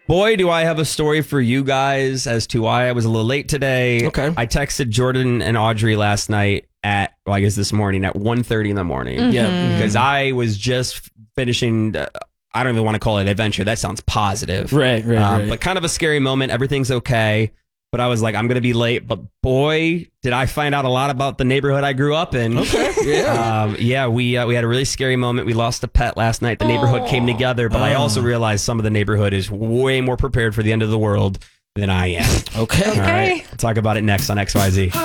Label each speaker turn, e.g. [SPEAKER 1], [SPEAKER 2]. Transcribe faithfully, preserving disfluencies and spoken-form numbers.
[SPEAKER 1] Boy, do I have a story for you guys as to why I was a little late today.
[SPEAKER 2] Okay.
[SPEAKER 1] I texted Jordan and Audrey last night at, well, I guess this morning at one thirty in the morning.
[SPEAKER 3] Mm-hmm.
[SPEAKER 2] Yeah.
[SPEAKER 1] Because I was just finishing, uh, I don't even want to call it an adventure. That sounds positive.
[SPEAKER 2] Right, right,
[SPEAKER 1] Um,
[SPEAKER 2] right.
[SPEAKER 1] But kind of a scary moment. Everything's okay. But I was like, I'm going to be late. But boy, did I find out a lot about the neighborhood I grew up in.
[SPEAKER 2] Okay. Yeah.
[SPEAKER 1] Um, yeah, we uh, we had a really scary moment. We lost a pet last night. The neighborhood came together, but I also realized some of the neighborhood is way more prepared for the end of the world than I am.
[SPEAKER 2] Okay.
[SPEAKER 1] All right, we'll talk about it next on X Y Z.